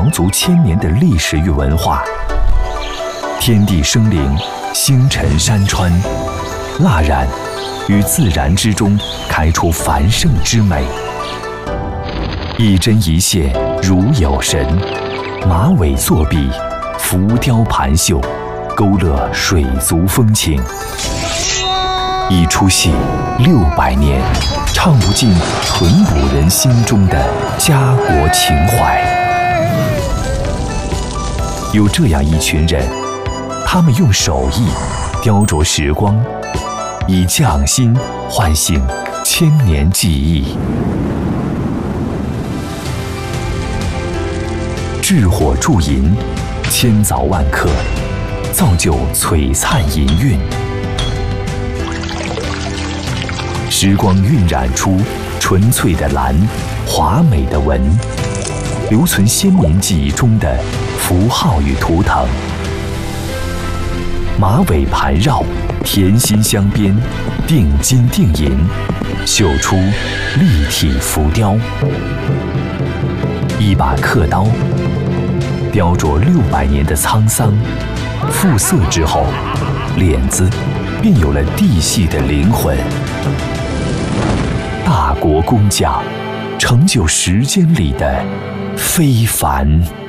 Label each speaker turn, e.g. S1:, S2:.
S1: 足1000年的历史与文化。天地生灵，星辰山川，蜡染于自然之中开出繁盛之美。一针一线如有神，马尾作笔，浮雕盘绣，勾勒水族风情。一出戏600年，唱不尽淳朴人心中的家国情怀。有这样一群人，他们用手艺雕琢时光，以匠心唤醒1000年记忆。炙火铸银，千凿万刻，造就璀璨银韵。时光晕染出纯粹的蓝，华美的纹，留存先民记忆中的符号与图腾。马尾盘绕，甜心镶边，定金定银，绣出立体浮雕。一把刻刀，雕琢600年的沧桑，复色之后，脸子便有了地系的灵魂。大国工匠，成就时间里的非凡。